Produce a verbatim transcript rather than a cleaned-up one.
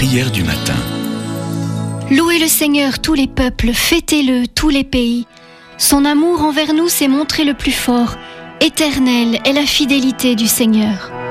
prière du matin. Louez le Seigneur tous les peuples, fêtez-le tous les pays. Son amour envers nous s'est montré le plus fort. Éternelle est la fidélité du Seigneur.